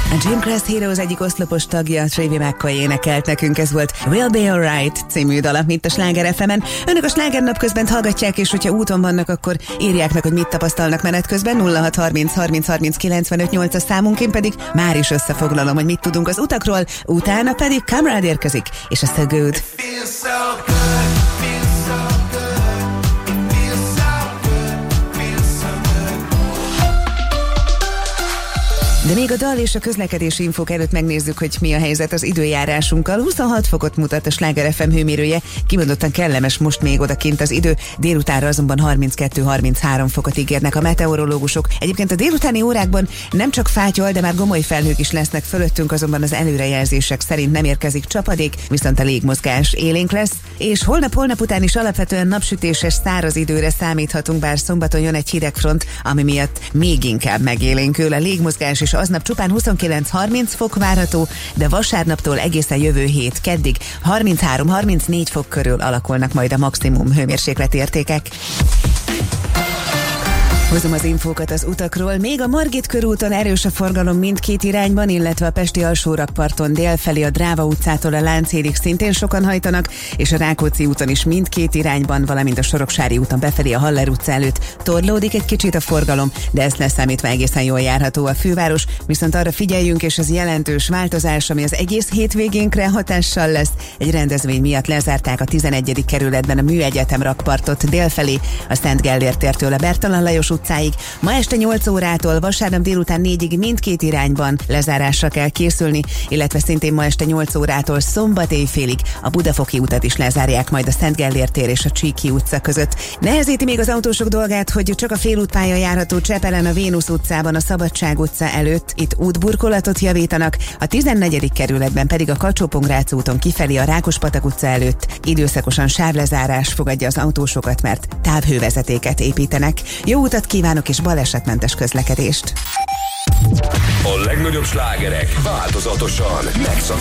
A Gym Class Heroes egyik oszlopos tagja, Travie McCoy énekelt nekünk, ez volt We'll Be Alright című dala, mint a Sláger FM-en. Önök a Sláger napközben hallgatják, és hogyha úton vannak, akkor írják meg, hogy mit tapasztalnak menet közben. 0630 30 30 95 8 a számunk, én pedig már is összefoglalom, hogy mit tudunk az utakról, utána pedig Kamrad érkezik, és a So Good. De még a dal és a közlekedési infók előtt megnézzük, hogy mi a helyzet az időjárásunkkal. 26 fokot mutat a Sláger FM hőmérője, kimondottan kellemes most még odakint az idő, délutánra azonban 32-33 fokot ígérnek a meteorológusok. Egyébként a délutáni órákban nem csak fátyol, de már gomoly felhők is lesznek fölöttünk, azonban az előrejelzések szerint nem érkezik csapadék, viszont a légmozgás élénk lesz, és holnap után is alapvetően napsütéses, száraz időre számíthatunk, bár szombaton jön egy hidegfront, ami miatt még inkább megélénkül a légmozgás, és aznap csupán 29-30 fok várható, de vasárnaptól egészen jövő hét keddig 33-34 fok körül alakulnak majd a maximum hőmérsékleti értékek. Hozom az infókat az utakról. Még a Margit körúton erős a forgalom mindkét irányban, illetve a pesti alsórakparton délfelé a Dráva utcától a Lánchídig szintén sokan hajtanak, és a Rákóczi úton is mindkét irányban, valamint a Soroksári úton befelé a Haller utca előtt torlódik egy kicsit a forgalom, de ezt leszámítva egészen jól járható a főváros, viszont arra figyeljünk, és az jelentős változás, ami az egész hétvégénkre hatással lesz. Egy rendezvény miatt lezárták a 11. kerületben a Műegyetem rakpartot délfelé, a Szent Gellért tértől a Bertalan Lajos utcáig. Ma este 8 órától vasárnap délután 4-ig mindkét irányban lezárásra kell készülni, illetve szintén ma este 8 órától szombat éjfélig a Budafoki utat is lezárják majd a Szent Gellért tér és a Csíki utca között. Nehezíti még az autósok dolgát, hogy csak a félútpálya járható Csepelen a Vénusz utcában a Szabadság utca előtt. Itt útburkolatot javítanak, a 14. kerületben pedig a Kacsó-Pongrác úton kifelé a Rákospatak utca előtt időszakosan sávlezárás fogadja az autósokat, mert távhővezetéket építenek. Jó utat kívánok és balesetmentes közlekedést! A legnagyobb slágerek változatosan